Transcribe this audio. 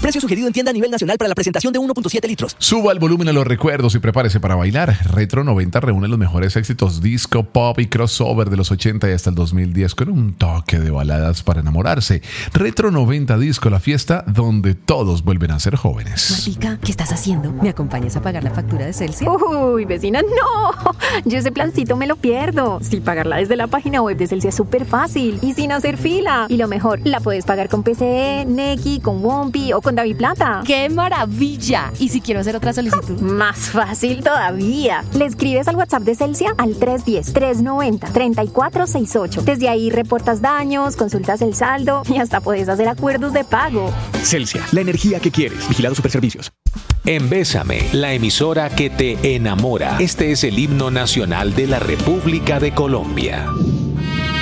Precio sugerido en tienda a nivel nacional para la presentación de 1.7 litros. Suba el volumen a los recuerdos y prepárese para bailar. Retro 90 reúne los mejores éxitos disco, pop y crossover de los 80 y hasta el 2010 con un toque de baladas para enamorarse. Retro 90 Disco, la fiesta donde todos vuelven a ser jóvenes. Martica, ¿qué estás haciendo? ¿Me acompañas a pagar la factura de Celsia? Uy, vecina, no. Yo ese plancito me lo pierdo. Sí, pagarla desde la página web de Celsia es súper fácil y sin hacer fila. Y lo mejor, la puedes pagar con PCE, Nequi, con Wompi o con DaviPlata. ¡Qué maravilla! ¿Y si quiero hacer otra solicitud? Más fácil todavía. Le escribes al WhatsApp de Celsia al 310-390-3468. Desde ahí reportas daños, consultas el saldo y hasta puedes hacer acuerdos de pago. Celsia, la energía que quieres. Vigilado Superservicios. En Bésame, la emisora que te enamora. Este es el himno nacional de la República de Colombia.